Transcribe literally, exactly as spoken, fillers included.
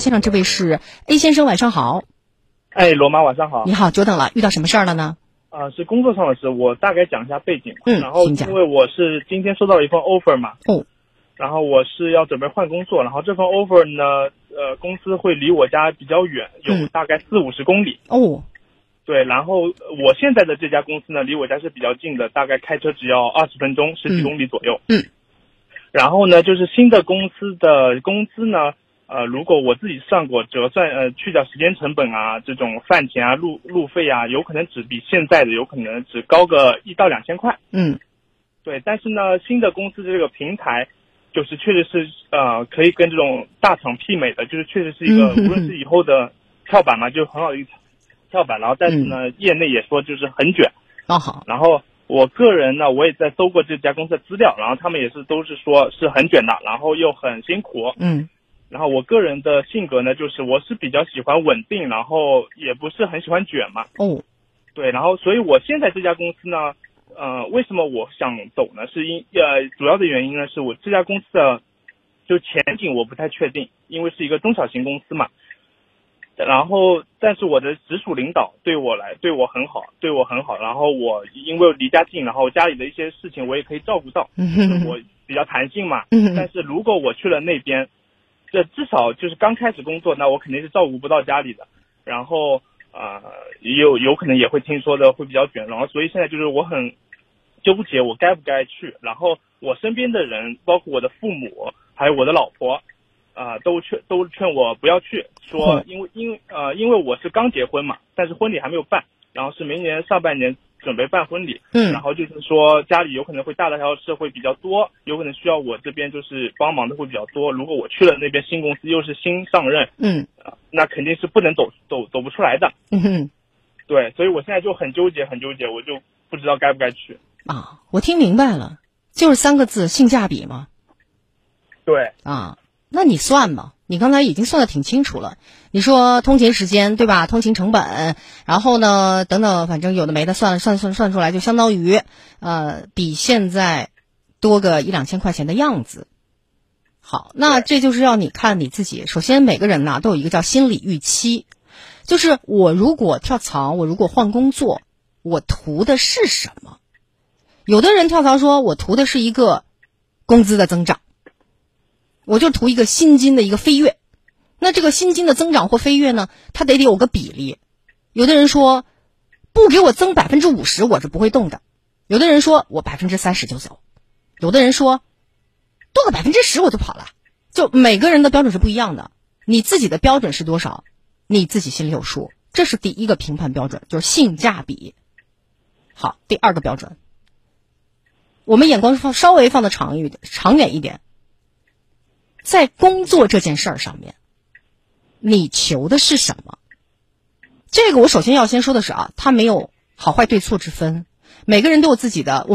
线上这位是 A 先生，晚上好。 哎，罗妈晚上好。 你好，久等了，遇到什么事儿了呢？ 啊、呃，是工作上的事，我大概讲一下背景。 嗯， 然后因为我是今天收到了一份 offer 嘛， 哦， 然后我是要准备换工作，然后这份 offer 呢，呃，公司会离我家比较远，有大概四五十公里。 哦， 对，然后我现在的这家公司呢，离我家是比较近的，大概开车只要二十分钟，十几公里左右。 嗯， 然后呢，就是新的公司的工资呢。呃，如果我自己算过折算，呃，去掉时间成本啊，这种饭钱啊、路路费啊，有可能只比现在的有可能只高个一到两千块。 嗯， 对。但是呢，新的公司这个平台，就是确实是呃，可以跟这种大厂媲美的，就是确实是一个、嗯、无论是以后的跳板嘛，就很好的一个跳板。然后，但是呢，嗯、业内也说就是很卷。 哦好。 然后我个人呢，我也在搜过这家公司的资料，然后他们也是都是说是很卷的，然后又很辛苦。 嗯。 然后我个人的性格呢，就是我是比较喜欢稳定，然后也不是很喜欢卷嘛。 哦， 对，然后所以我现在这家公司呢，呃，为什么我想走呢？是因呃主要的原因呢，是我这家公司的就前景我不太确定，因为是一个中小型公司嘛。然后，但是我的直属领导对我来对我很好，对我很好。然后我因为离家近，然后家里的一些事情我也可以照顾到，就是我比较弹性嘛。但是如果我去了那边，这至少就是刚开始工作，那我肯定是照顾不到家里的，然后呃有有可能也会听说的会比较卷，然后所以现在就是我很纠结我该不该去，然后我身边的人包括我的父母还有我的老婆啊、呃、都劝都劝我不要去，说因为因为呃因为我是刚结婚嘛，但是婚礼还没有办，然后是明年上半年准备办婚礼， 嗯， 然后就是说家里有可能会大大小小事会比较多，有可能需要我这边就是帮忙的会比较多。如果我去了那边新公司又是新上任， 嗯， 呃、那肯定是不能走走走不出来的。 嗯哼， 对，所以我现在就很纠结，很纠结，我就不知道该不该去。 啊，我听明白了，就是三个字，性价比嘛。 对啊，那你算吧。你刚才已经算得挺清楚了，你说通勤时间对吧？通勤成本，然后呢，等等，反正有的没的，算算算算出来，就相当于呃比现在多个一两千块钱的样子。好，那这就是要你看你自己。首先，每个人呐都有一个叫心理预期，就是我如果跳槽，我如果换工作，我图的是什么？有的人跳槽说我图的是一个工资的增长。我就图一个薪金的一个飞跃，那这个薪金的增长或飞跃呢，它得得有个比例。有的人说，不给我增百分之五十，我是不会动的；有的人说我百分之三十就走；有的人说多个百分之十我就跑了。就每个人的标准是不一样的，你自己的标准是多少，你自己心里有数。这是第一个评判标准，就是性价比。好，第二个标准，我们眼光放稍微放的长一点，长远一点。在工作这件事儿上面，你求的是什么？这个我首先要先说的是啊，它没有好坏对错之分，每个人都有自己的。